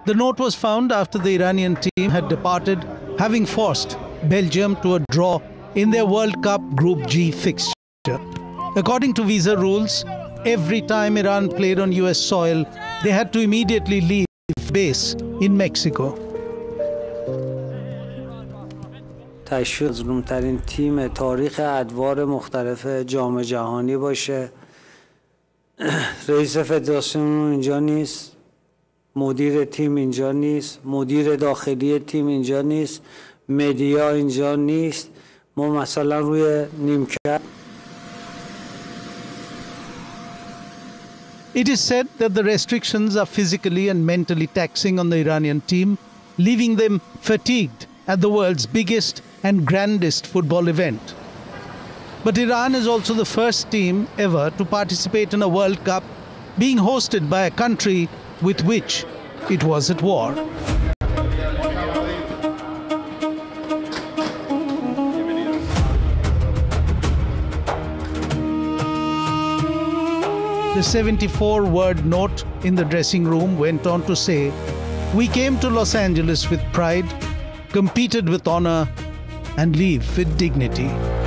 The note was found after the Iranian team had departed, having forced Belgium to a draw in their World Cup Group G fixture. According to visa rules, every time Iran played on US soil, they had to immediately leave base in Mexico. تشویق مظلوم‌ترین تیم تاریخ ادوار مختلف جام جهانی باشه. رئیس فدراسیون اینجا نیست، مدیر تیم اینجا نیست، مدیر داخلی تیم اینجا نیست، مدیا اینجا نیست. ما مثلا روی نیمکت. It is said that the restrictions are physically and mentally taxing on the Iranian team, leaving them fatigued at the world's biggest and grandest football event. But Iran is also the first team ever to participate in a World Cup, being hosted by a country with which it was at war. The 74-word note in the dressing room went on to say, "We came to Los Angeles with pride, competed with honor, and leave with dignity."